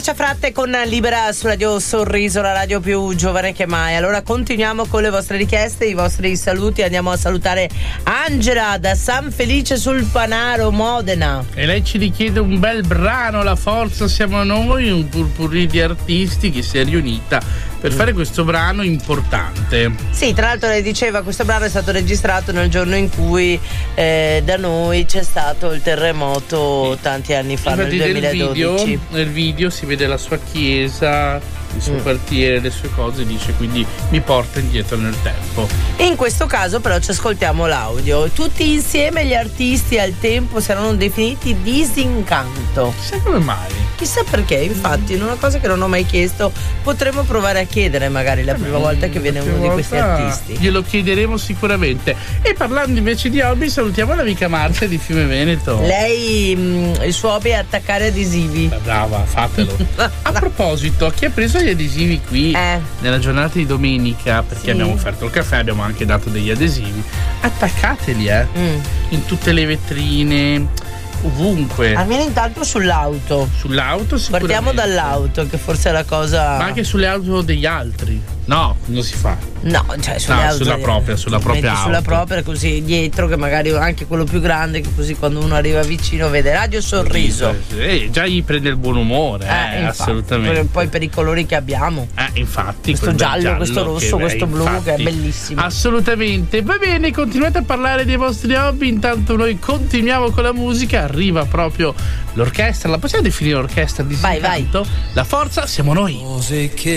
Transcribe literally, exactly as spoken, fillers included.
Marcia Fratte con Libera su Radio Sorriso, la radio più giovane che mai. Allora continuiamo con le vostre richieste, i vostri saluti. Andiamo a salutare Angela da San Felice sul Panaro, Modena. E lei ci richiede un bel brano, La forza siamo noi, un purpurri di artisti che si è riunita per fare questo brano importante. Sì, tra l'altro lei diceva questo brano è stato registrato nel giorno in cui eh, da noi c'è stato il terremoto tanti anni fa, nel duemiladodici. Nel video, nel video si vede la sua chiesa, il suo mm. quartiere, le sue cose, dice, quindi mi porta indietro nel tempo. E in questo caso però ci ascoltiamo l'audio. Tutti insieme gli artisti al tempo saranno definiti disincanto. Chissà come mai. Chissà perché, infatti, in una cosa che non ho mai chiesto, potremmo provare a chiedere magari la prima volta che viene uno di questi artisti. Glielo chiederemo sicuramente. E parlando invece di hobby, salutiamo l'amica Marcia di Fiume Veneto. Lei, mh, il suo hobby è attaccare adesivi. Brava, fatelo. A proposito, chi ha preso gli adesivi qui eh. nella giornata di domenica, perché sì. abbiamo offerto il caffè, abbiamo anche dato degli adesivi, attaccateli eh mm. in tutte le vetrine, ovunque. Almeno intanto sull'auto. Sull'auto sicuramente. Partiamo dall'auto, che forse è la cosa. Ma anche sulle auto degli altri. No, non si fa. No, cioè sulle no, auto sulla propria, sulla propria auto. Sulla propria, così dietro, che magari anche quello più grande, che così quando uno arriva vicino vede Radio Sorriso. Eh, già gli prende il buon umore, eh, eh assolutamente. Poi per i colori che abbiamo. Eh, infatti. Questo giallo, giallo, questo rosso, che, questo eh, blu, infatti, che è bellissimo. Assolutamente. Va bene, continuate a parlare dei vostri hobby. Intanto noi continuiamo con la musica. Arriva proprio l'orchestra. La possiamo definire orchestra di Vai, vai. La forza siamo noi.